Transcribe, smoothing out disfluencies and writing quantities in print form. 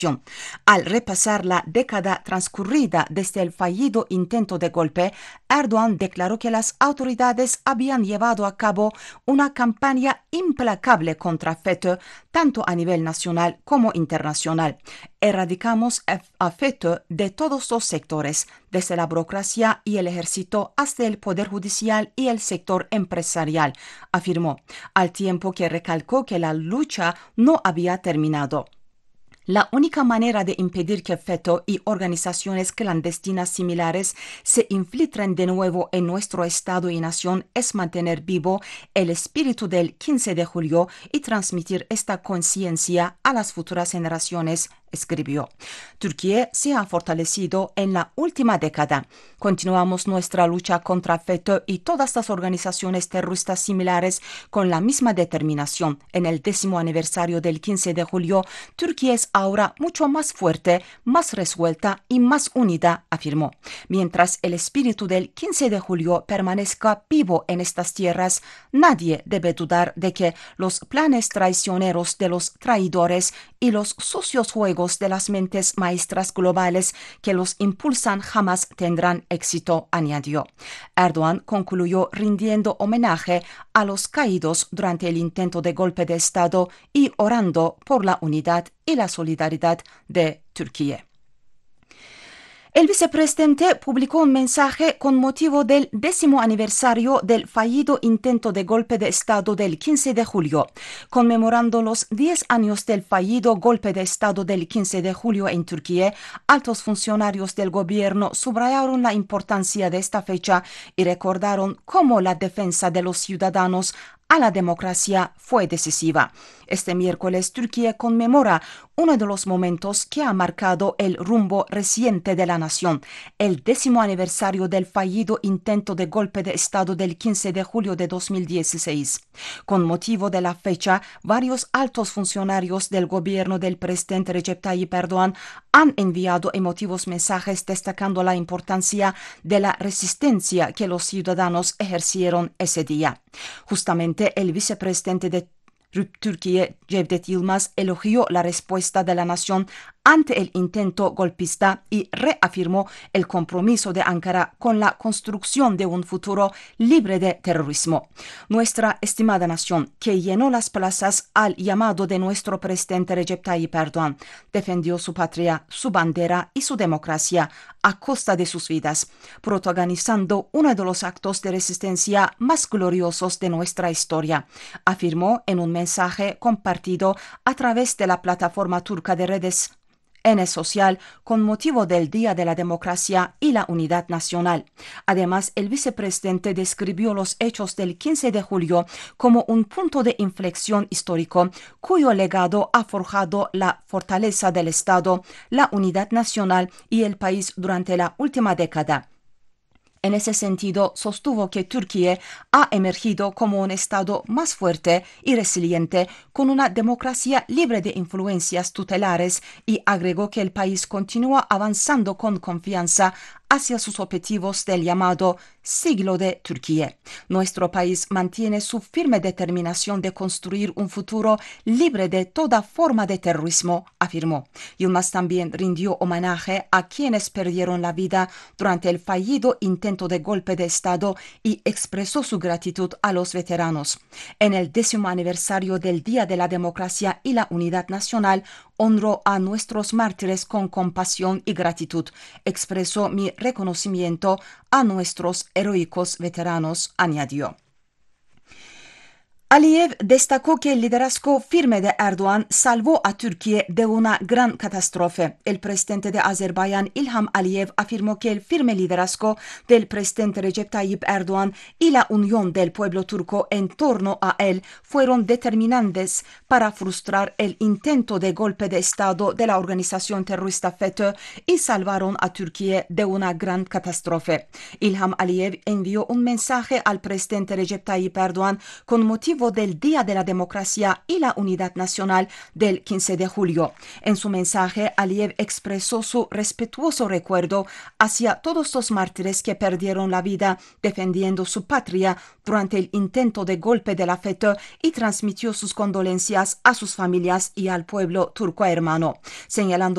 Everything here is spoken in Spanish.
Al repasar la década transcurrida desde el fallido intento de golpe, Erdoğan declaró que las autoridades habían llevado a cabo una campaña implacable contra FETÖ, tanto a nivel nacional como internacional. Erradicamos a FETÖ de todos los sectores, desde la burocracia y el ejército hasta el poder judicial y el sector empresarial, afirmó, al tiempo que recalcó que la lucha no había terminado. La única manera de impedir que FETÖ y organizaciones clandestinas similares se infiltren de nuevo en nuestro Estado y nación es mantener vivo el espíritu del 15 de julio y transmitir esta conciencia a las futuras generaciones, escribió. Turquía se ha fortalecido en la última década. Continuamos nuestra lucha contra FETÖ y todas las organizaciones terroristas similares con la misma determinación. En el 10º aniversario del 15 de julio, Turquía es ahora mucho más fuerte, más resuelta y más unida, afirmó. Mientras el espíritu del 15 de julio permanezca vivo en estas tierras, nadie debe dudar de que los planes traicioneros de los traidores y los sucios juegos de las mentes maestras globales que los impulsan jamás tendrán éxito, añadió. Erdoğan concluyó rindiendo homenaje a los caídos durante el intento de golpe de Estado y orando por la unidad y la solidaridad de Turquía. El vicepresidente publicó un mensaje con motivo del 10º aniversario del fallido intento de golpe de Estado del 15 de julio. Conmemorando los 10 años del fallido golpe de Estado del 15 de julio en Turquía, altos funcionarios del gobierno subrayaron la importancia de esta fecha y recordaron cómo la defensa de los ciudadanos a la democracia fue decisiva. Este miércoles, Turquía conmemora uno de los momentos que ha marcado el rumbo reciente de la nación, el 10º aniversario del fallido intento de golpe de Estado del 15 de julio de 2016. Con motivo de la fecha, varios altos funcionarios del gobierno del presidente Recep Tayyip Erdoğan han enviado emotivos mensajes destacando la importancia de la resistencia que los ciudadanos ejercieron ese día. Justamente el vicepresidente de Turquía, Cevdet Yılmaz, elogió la respuesta de la nación ante el intento golpista y reafirmó el compromiso de Ankara con la construcción de un futuro libre de terrorismo. Nuestra estimada nación, que llenó las plazas al llamado de nuestro presidente Recep Tayyip Erdoğan, defendió su patria, su bandera y su democracia a costa de sus vidas, protagonizando uno de los actos de resistencia más gloriosos de nuestra historia, afirmó en un mensaje compartido a través de la plataforma turca de redes N Social con motivo del Día de la Democracia y la Unidad Nacional. Además, el vicepresidente describió los hechos del 15 de julio como un punto de inflexión histórico cuyo legado ha forjado la fortaleza del Estado, la unidad nacional y el país durante la última década. En ese sentido, sostuvo que Turquía ha emergido como un Estado más fuerte y resiliente, con una democracia libre de influencias tutelares, y agregó que el país continúa avanzando con confianza hacia sus objetivos del llamado siglo de Turquía. Nuestro país mantiene su firme determinación de construir un futuro libre de toda forma de terrorismo, afirmó. Yılmaz también rindió homenaje a quienes perdieron la vida durante el fallido intento de golpe de Estado y expresó su gratitud a los veteranos. En el 10º aniversario del Día de la Democracia y la Unidad Nacional, honró a nuestros mártires con compasión y gratitud. Expresó mi reconocimiento a nuestros heroicos veteranos, añadió. Aliyev destacó que el liderazgo firme de Erdoğan salvó a Turquía de una gran catástrofe. El presidente de Azerbaiyán, İlham Aliyev, afirmó que el firme liderazgo del presidente Recep Tayyip Erdoğan y la unión del pueblo turco en torno a él fueron determinantes para frustrar el intento de golpe de Estado de la organización terrorista FETÖ y salvaron a Turquía de una gran catástrofe. İlham Aliyev envió un mensaje al presidente Recep Tayyip Erdoğan con motivo del Día de la Democracia y la Unidad Nacional del 15 de julio. En su mensaje, Aliyev expresó su respetuoso recuerdo hacia todos los mártires que perdieron la vida defendiendo su patria durante el intento de golpe de la FETÖ y transmitió sus condolencias a sus familias y al pueblo turco hermano, señalando